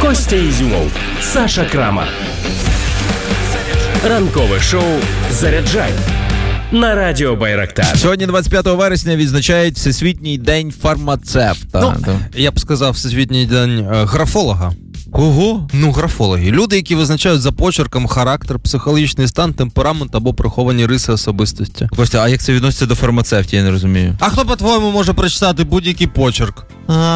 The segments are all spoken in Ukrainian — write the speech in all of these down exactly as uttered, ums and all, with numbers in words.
Костя Ізюмов, Саша Крамар. Ранкове шоу «Заряджай» на радіо Байрактар. Сьогодні, двадцять п'ятого вересня, відзначають Всесвітній день фармацевта. Ну, я б сказав, Всесвітній день е, графолога. Кого? Ну, графологи. Люди, які визначають за почерком характер, психологічний стан, темперамент або приховані риси особистості. Костя, а як це відноситься до фармацевтів, я не розумію. А хто, по-твоєму, може прочитати будь-який почерк?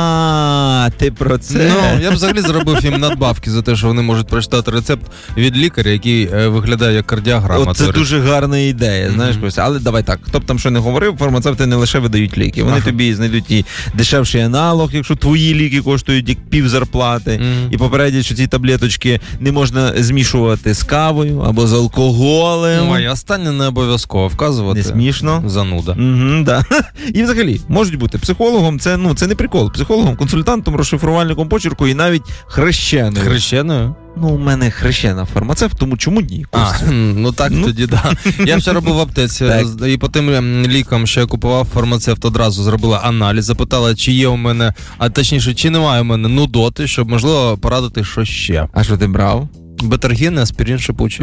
А, ти про це? Ну, я б взагалі зробив їм надбавки за те, що вони можуть прочитати рецепт від лікаря, який е, виглядає як кардіограма. От це дуже гарна ідея, знаєш, mm-hmm. Костя. Але давай так, хто б там що не говорив, фармацевти не лише видають ліки. Вони ага. тобі знайдуть і дешевший аналог, якщо твої ліки коштують як пів зарплати, mm-hmm. і попередять, що ці таблеточки не можна змішувати з кавою або з алкоголем. Ой, останнє не обов'язково вказувати. Не смішно. Зануда. Угу, да. І взагалі, можуть бути психологом, це, ну, це не прикол. Психологом, консультантом, розшифрувальником почерку і навіть хрещеною. Хрещеною? Ну, у мене хрещена фармацевт, тому чому ні? А, ну так ну. Тоді, да. Я вчора робив в аптеці, і по тим лікам, що я купував, фармацевт одразу зробила аналіз, запитала, чи є у мене, а точніше, чи немає у мене нудоти, щоб, можливо, порадити, що ще. А що ти брав? Бетаргін, аспірин, шипучий.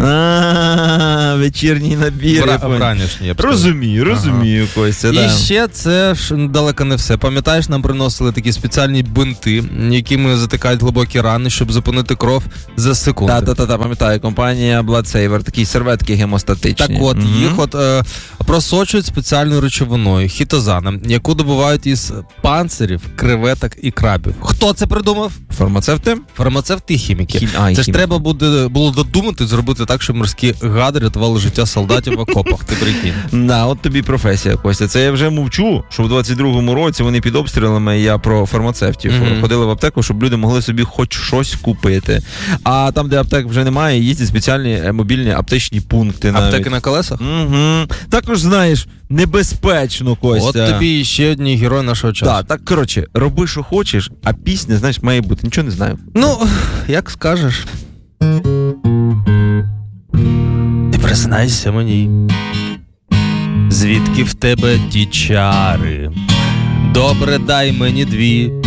А, вечірній набір. Вранішній, я б сказав. Розумію, розумію, ага. Костя, да. І ще це ж далеко не все. Пам'ятаєш, нам приносили такі спеціальні бинти, якими затикають глибокі рани, щоб зупинити кров за секунди. Так-так-так, пам'ятаю, компанія Blood Saver, такі серветки гемостатичні. Так от, mm-hmm. їх от е, просочують спеціальною речовиною, хітозаном, яку добувають із панцирів, креветок і крабів. Хто це придумав? Фармацевти? Фармацевти і хіміки. Хім... А, це хіміки. ж треба буде було додумати, зробити так, щоб морські гади рятували життя солдатів в окопах. Ти прикинь. Да, от тобі професія, Костя. Це я вже мовчу, що в двадцять другому році вони під обстрілами, я про фармацевтів, mm-hmm. ходили в аптеку, щоб люди могли собі хоч щось купити. А там, де аптек вже немає, їздять спеціальні мобільні аптечні пункти. Аптеки навіть. на колесах? Угу. Також, знаєш, небезпечно, Костя. От тобі ще одні герой нашого часу. Так, так, коротше, роби, що хочеш, а пісня, знаєш, має бути. Нічого не знаю. Ну, як скажеш. Ти признайся мені, звідки в тебе ті чари? Добре, дай мені дві